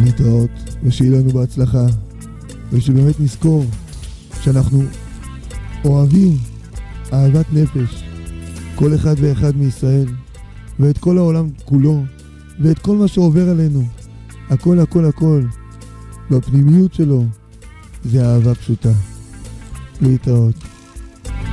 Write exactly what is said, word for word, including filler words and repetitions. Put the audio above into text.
להתראות, ושיהיה לנו בהצלחה, ושבאמת נזכור שאנחנו אוהבים אהבת נפש כל אחד ואחד מישראל, ואת כל העולם כולו, ואת כל מה שעובר עלינו, הכל הכל הכל בפנימיות שלו זה אהבה פשוטה. להתראות.